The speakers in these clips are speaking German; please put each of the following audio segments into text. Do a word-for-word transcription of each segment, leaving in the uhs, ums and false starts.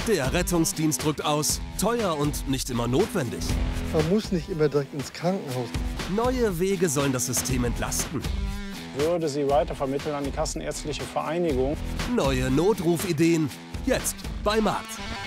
Der Rettungsdienst rückt aus. Teuer und nicht immer notwendig. Man muss nicht immer direkt ins Krankenhaus. Neue Wege sollen das System entlasten. Würde sie weitervermitteln an die Kassenärztliche Vereinigung. Neue Notrufideen. Jetzt bei Markt.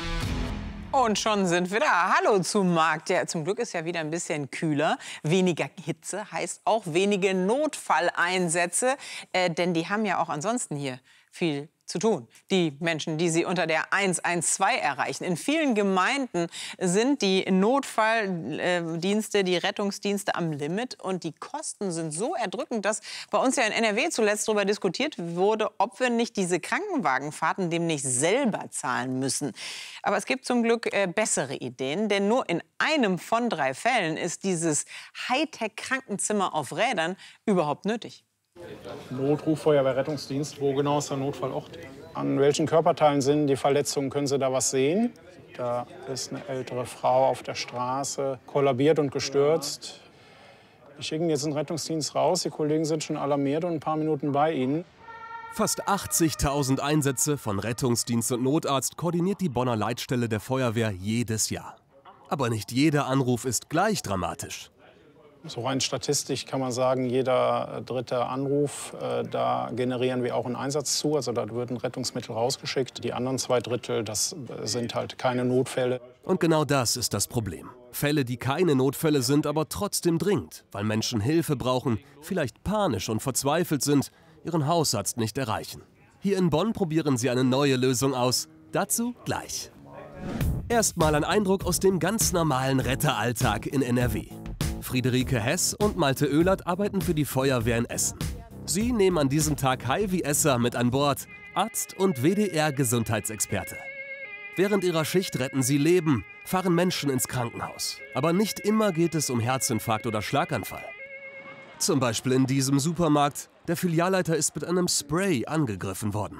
Und schon sind wir da. Hallo zum Markt. Ja, zum Glück ist ja wieder ein bisschen kühler. Weniger Hitze heißt auch wenige Notfalleinsätze. Äh, denn die haben ja auch ansonsten hier viel zu tun. Die Menschen, die sie unter der eins eins zwei erreichen. In vielen Gemeinden sind die Notfalldienste, die Rettungsdienste am Limit. Und die Kosten sind so erdrückend, dass bei uns ja in N R W zuletzt darüber diskutiert wurde, ob wir nicht diese Krankenwagenfahrten demnächst selber zahlen müssen. Aber es gibt zum Glück äh, bessere Ideen. Denn nur in einem von drei Fällen ist dieses Hightech-Krankenzimmer auf Rädern überhaupt nötig. Notruf, Feuerwehr, Rettungsdienst, wo genau ist der Notfallort? An welchen Körperteilen sind die Verletzungen? Können Sie da was sehen? Da ist eine ältere Frau auf der Straße, kollabiert und gestürzt. Wir schicken jetzt den Rettungsdienst raus. Die Kollegen sind schon alarmiert und ein paar Minuten bei Ihnen. Fast achtzigtausend Einsätze von Rettungsdienst und Notarzt koordiniert die Bonner Leitstelle der Feuerwehr jedes Jahr. Aber nicht jeder Anruf ist gleich dramatisch. So rein statistisch kann man sagen, jeder dritte Anruf, äh, da generieren wir auch einen Einsatz zu. Also da wird ein Rettungsmittel rausgeschickt. Die anderen zwei Drittel, das sind halt keine Notfälle. Und genau das ist das Problem. Fälle, die keine Notfälle sind, aber trotzdem dringend, weil Menschen Hilfe brauchen, vielleicht panisch und verzweifelt sind, ihren Hausarzt nicht erreichen. Hier in Bonn probieren sie eine neue Lösung aus. Dazu gleich. Erstmal ein Eindruck aus dem ganz normalen Retteralltag in N R W. Friederike Hess und Malte Oehlert arbeiten für die Feuerwehr in Essen. Sie nehmen an diesem Tag Heidi Esser mit an Bord, Arzt und W D R-Gesundheitsexperte. Während ihrer Schicht retten sie Leben, fahren Menschen ins Krankenhaus. Aber nicht immer geht es um Herzinfarkt oder Schlaganfall. Zum Beispiel in diesem Supermarkt. Der Filialleiter ist mit einem Spray angegriffen worden.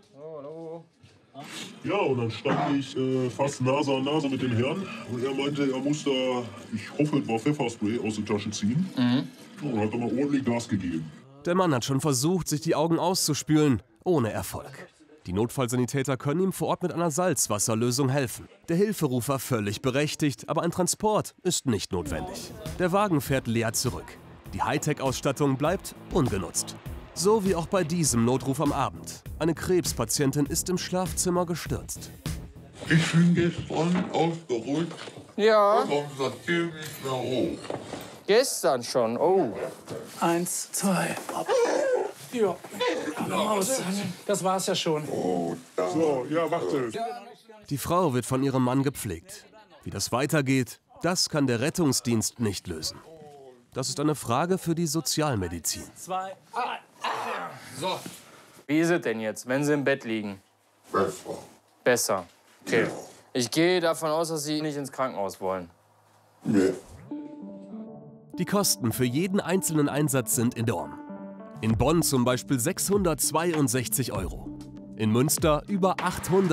Ja, und dann stand ich äh, fast Nase an Nase mit dem Herrn. Und er meinte, er muss da, ich hoffe, es war Pfefferspray aus der Tasche ziehen. Mhm. Und hat dann mal ordentlich Gas gegeben. Der Mann hat schon versucht, sich die Augen auszuspülen, ohne Erfolg. Die Notfallsanitäter können ihm vor Ort mit einer Salzwasserlösung helfen. Der Hilferuf war völlig berechtigt, aber ein Transport ist nicht notwendig. Der Wagen fährt leer zurück. Die Hightech-Ausstattung bleibt ungenutzt. So wie auch bei diesem Notruf am Abend. Eine Krebspatientin ist im Schlafzimmer gestürzt. Ich bin gestern ausgeruht. Ja. Und seitdem nicht mehr hoch. Gestern schon, oh. Eins, zwei, ab. Ja. Das war's ja schon. Oh, so, ja, warte. Die Frau wird von ihrem Mann gepflegt. Wie das weitergeht, das kann der Rettungsdienst nicht lösen. Das ist eine Frage für die Sozialmedizin. Zwei, drei. So. Wie ist es denn jetzt, wenn Sie im Bett liegen? Besser. Besser. Okay. Ich gehe davon aus, dass Sie nicht ins Krankenhaus wollen. Nee. Die Kosten für jeden einzelnen Einsatz sind enorm. In Bonn zum Beispiel sechshundertzweiundsechzig Euro. In Münster über achthundert.